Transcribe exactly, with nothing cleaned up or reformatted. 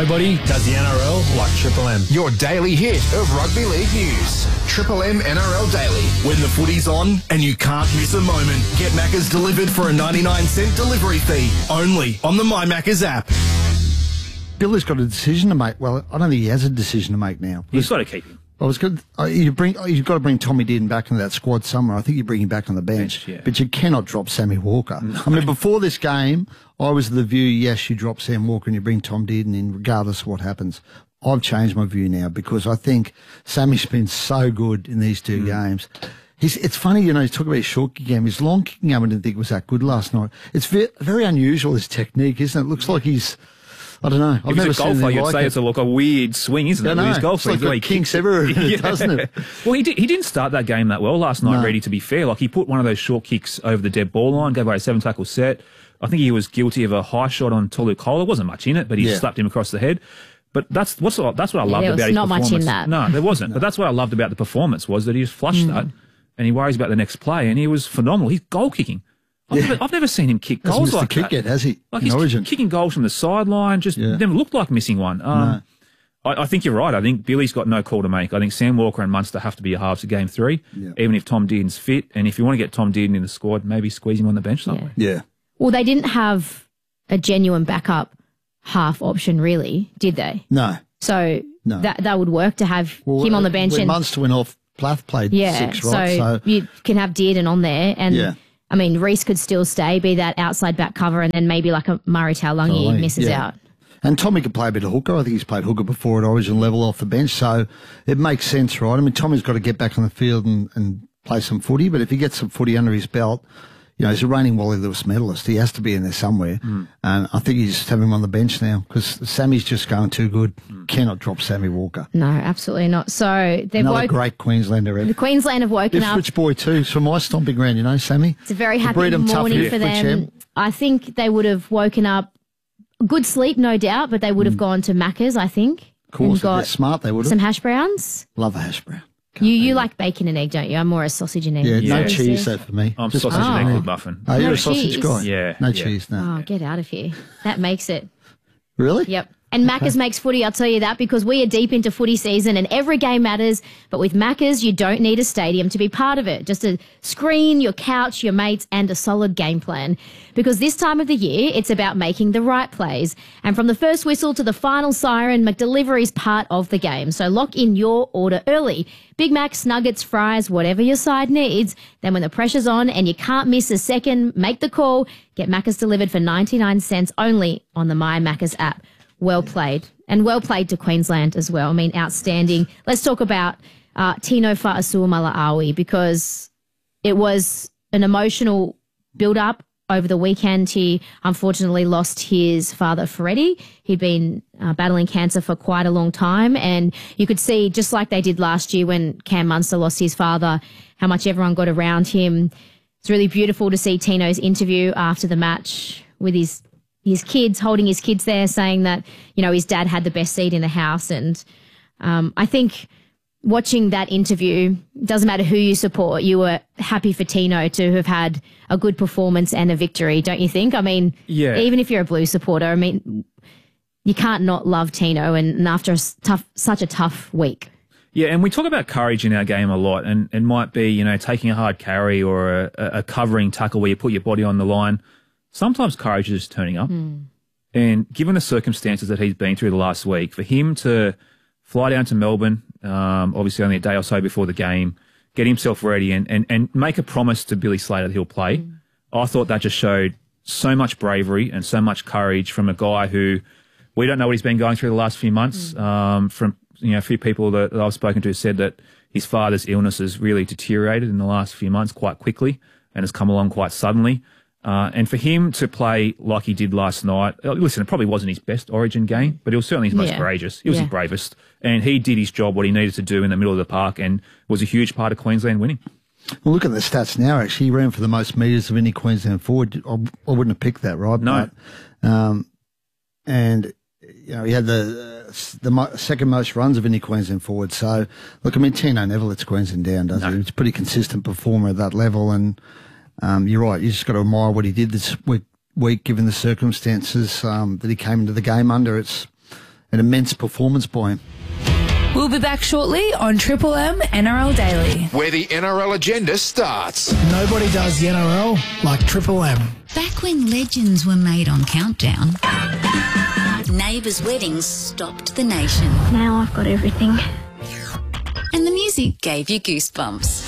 Nobody does the N R L like Triple M. Your daily hit of rugby league news. Triple M N R L Daily. When the footy's on and you can't miss a moment, get Maccas delivered for a ninety-nine cent delivery fee. Only on the My Maccas app. Billy's got a decision to make. Well, I don't think he has a decision to make now. He's got to keep him. I was good. Uh, you bring. Oh, you've got to bring Tommy Dearden back into that squad somewhere. I think you bring him back on the bench, bench yeah. but you cannot drop Sammy Walker. No. I mean, before this game, I was of the view, yes, you drop Sam Walker and you bring Tom Dearden in, regardless of what happens. I've changed my view now because I think Sammy's been so good in these two mm. games. He's, it's funny, you know, he's talking about his short kick game. His long kicking game, I didn't think was that good last night. It's very, very unusual, his technique, isn't it? It looks like he's. I don't know. I've if never it's a golfer, you'd like say it. it's a, like a weird swing, isn't I it? know. With his golf it's like he kinks everywhere, yeah. doesn't it? Well, he did, he didn't start that game that well last night, no. Ready, to be fair. Like, he put one of those short kicks over the dead ball line, gave away a seven-tackle set. I think he was guilty of a high shot on Tolu Cole. There wasn't much in it, but he yeah. slapped him across the head. But that's what's that's what I yeah, loved there was about his not performance. Much in that. No, there wasn't. no. But that's what I loved about the performance was that he just flushed mm. that, and he worries about the next play, and he was phenomenal. He's goal kicking. I've, yeah. never, I've never seen him kick goals like kick that. Yet, has he? Like in he's Origin. kicking goals from the sideline. Just yeah. never looked like missing one. Um, no. I, I think you're right. I think Billy's got no call to make. I think Sam Walker and Munster have to be a halves of game three, yeah. even if Tom Dearden's fit. And if you want to get Tom Dearden in the squad, maybe squeeze him on the bench somewhere. Yeah. yeah. Well, they didn't have a genuine backup half option, really, did they? No. So no. that that would work to have well, him on the bench. When and Munster went off, Plath played yeah, six, right? So, so you can have Dearden on there. And, yeah. I mean, Reece could still stay, be that outside back cover, and then maybe like a Murray Taulagi oh, misses yeah. out. And Tommy could play a bit of hooker. I think he's played hooker before at Origin level off the bench, so it makes sense, right? I mean, Tommy's got to get back on the field and, and play some footy, but if he gets some footy under his belt, you know, he's a reigning Wally Lewis medalist. He has to be in there somewhere. Mm. And I think you just have him on the bench now because Sammy's just going too good. Mm. Cannot drop Sammy Walker. No, absolutely not. So they've Another woke, great Queenslander ever. The Queensland have woken up. Ipswich boy too. It's from my stomping ground, you know, Sammy. It's a very happy morning for them. I think they would have woken up, good sleep, no doubt, but they would have mm. gone to Macca's, I think. Of course, if they're smart, they would have. Some hash browns. Love a hash brown. You you like bacon and egg, don't you? I'm more a sausage and egg. Yeah, no yeah. cheese though for me. I'm Just sausage oh. and egg with muffin. Oh, you're no a sausage cheese. guy? Yeah. No yeah. cheese, no. Oh, get out of here. That makes it. Really? Yep. And Macca's okay. makes footy, I'll tell you that, because we are deep into footy season and every game matters. But with Macca's, you don't need a stadium to be part of it. Just a screen, your couch, your mates, and a solid game plan. Because this time of the year, it's about making the right plays. And from the first whistle to the final siren, McDelivery is part of the game. So lock in your order early. Big Macs, nuggets, fries, whatever your side needs. Then when the pressure's on and you can't miss a second, make the call. Get Macca's delivered for ninety-nine cents only on the My Macca's app. Well played. And well played to Queensland as well. I mean, outstanding. Let's talk about uh, Tino Fa'asuamaleaui because it was an emotional build-up over the weekend. He unfortunately lost his father, Freddie. He'd been uh, battling cancer for quite a long time. And you could see, just like they did last year when Cam Munster lost his father, how much everyone got around him. It's really beautiful to see Tino's interview after the match with his his kids, holding his kids there, saying that, you know, his dad had the best seat in the house. And um, I think watching that interview, doesn't matter who you support, you were happy for Tino to have had a good performance and a victory, don't you think? I mean, yeah. even if you're a Blue supporter, I mean, you can't not love Tino and, and after a tough, such a tough week. Yeah, and we talk about courage in our game a lot, and it might be, you know, taking a hard carry or a, a covering tackle where you put your body on the line. Sometimes courage is just turning up. Mm. And given the circumstances that he's been through the last week, for him to fly down to Melbourne, um, obviously only a day or so before the game, get himself ready and, and, and make a promise to Billy Slater that he'll play, mm. I thought that just showed so much bravery and so much courage from a guy who we don't know what he's been going through the last few months. Mm. Um, from you know a few people that, that I've spoken to said that his father's illness has really deteriorated in the last few months quite quickly and has come along quite suddenly. Uh, and for him to play like he did last night, listen, it probably wasn't his best Origin game, but it was certainly his most yeah. courageous. He was yeah. his bravest. And he did his job, what he needed to do in the middle of the park, and was a huge part of Queensland winning. Well, look at the stats now, actually. He ran for the most metres of any Queensland forward. I, I wouldn't have picked that, right? No. But, um, and, you know, he had the uh, the mo- second most runs of any Queensland forward. So, look, I mean, Tino never lets Queensland down, does no. he? He's a pretty consistent performer at that level, and Um, you're right. You just got to admire what he did this week, week given the circumstances um, that he came into the game under. It's an immense performance by him. We'll be back shortly on Triple M N R L Daily. Where the N R L agenda starts. Nobody does the N R L like Triple M. Back when legends were made on Countdown, neighbours' weddings stopped the nation. Now I've got everything. And the music gave you goosebumps.